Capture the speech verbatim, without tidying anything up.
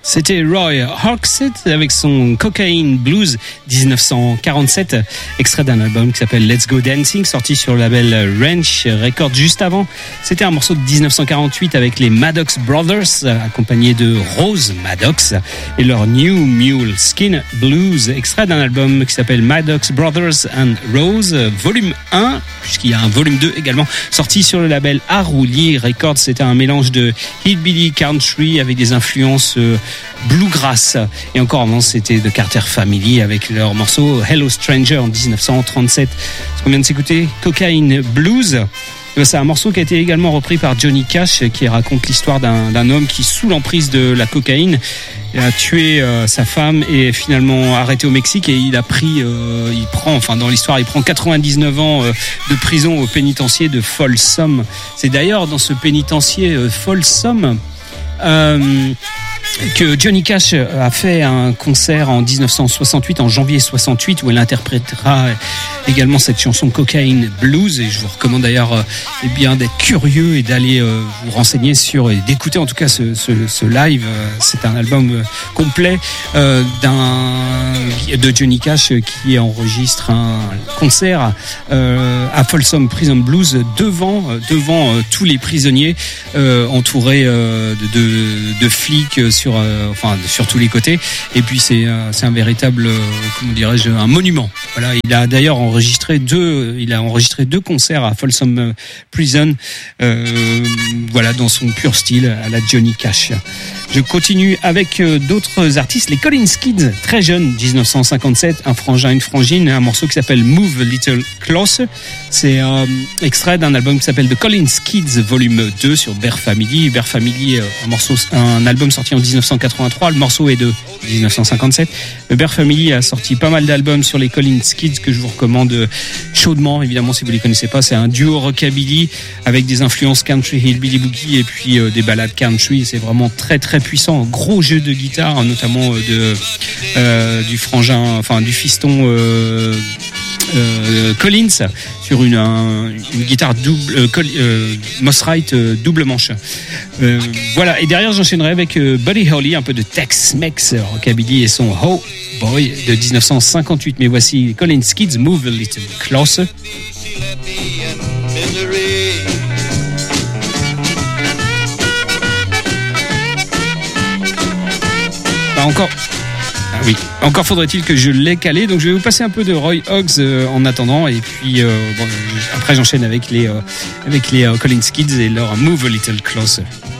C'était Roy Hawksett avec son Cocaine Blues dix-neuf cent quarante-sept, extrait d'un album qui s'appelle Let's Go Dancing, sorti sur le label Ranch Records juste avant. C'était un morceau de dix-neuf cent quarante-huit avec les Maddox Brothers, accompagnés de Rose Maddox et leur New Mule Skin Blues, extrait d'un album qui s'appelle Maddox Brothers and Rose, volume un, puisqu'il y a un volume deux également, sorti sur le label Aruli Records. C'était un mélange de hillbilly country avec des influences euh, bluegrass, et encore avant c'était The Carter Family avec leur morceau Hello Stranger en dix-neuf cent trente-sept. Ce qu'on vient de s'écouter, Cocaine Blues, c'est un morceau qui a été également repris par Johnny Cash, qui raconte l'histoire d'un, d'un homme qui, sous l'emprise de la cocaïne, a tué euh, sa femme et est finalement arrêté au Mexique, et il a pris, euh, il prend, enfin dans l'histoire, il prend quatre-vingt-dix-neuf ans euh, de prison au pénitencier de Folsom. C'est d'ailleurs dans ce pénitencier euh, Folsom euh, que Johnny Cash a fait un concert en dix-neuf cent soixante-huit, en janvier soixante-huit, où elle interprétera également cette chanson Cocaine Blues. Et je vous recommande d'ailleurs eh bien d'être curieux et d'aller euh, vous renseigner sur, et d'écouter en tout cas ce, ce, ce live. C'est un album complet euh, d'un de Johnny Cash qui enregistre un concert euh, à Folsom Prison Blues devant devant euh, tous les prisonniers, euh, entourés euh, de, de, de flics sur euh, enfin sur tous les côtés. Et puis c'est euh, c'est un véritable euh, comment dirais-je un monument. Voilà, il a d'ailleurs enregistré deux il a enregistré deux concerts à Folsom Prison, euh, voilà, dans son pur style à la Johnny Cash. Je continue avec euh, d'autres artistes, les Collins Kids, très jeunes, dix-neuf cent cinquante-sept, un frangin, une frangine, un morceau qui s'appelle Move a Little Closer. C'est euh, extrait d'un album qui s'appelle The Collins Kids volume deux sur Bear Family. Bear Family, euh, un morceau, un album sorti en dix-neuf cent quatre-vingt-trois, le morceau est de dix-neuf cent cinquante-sept. Le Bear Family a sorti pas mal d'albums sur les Collins Kids que je vous recommande chaudement, évidemment, si vous les connaissez pas. C'est un duo rockabilly avec des influences country, hillbilly boogie et puis euh, des ballades country. C'est vraiment très très puissant, un gros jeu de guitare, notamment euh, de euh, du frangin, enfin du fiston euh, euh, Collins sur une, un, une guitare double euh, euh, Moss Wright euh, double manche. Euh, voilà, et derrière j'enchaînerai avec euh, Buddy Holly, un peu de Tex-Mex rockabilly et son Ho Boy de dix-neuf cent cinquante-huit. Mais voici Collins Kids, Move a Little Closer. Bah encore. Ah oui, encore faudrait-il que je l'ai calé, donc je vais vous passer un peu de Roy Hoggs euh, en attendant, et puis euh, bon, après j'enchaîne avec les euh, avec les euh, Collins Kids et leur Move a Little Closer.